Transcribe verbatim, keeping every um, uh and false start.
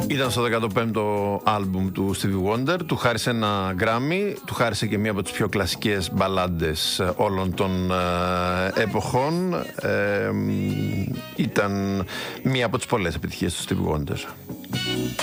Ήταν στο δέκατο πέμπτο άλμπουμ του Stevie Wonder, του χάρισε ένα Grammy, του χάρισε και μία από τις πιο κλασικές μπαλάντες όλων των ε, εποχών. Ε, ήταν μία από τις πολλές επιτυχίες του Stevie Wonder.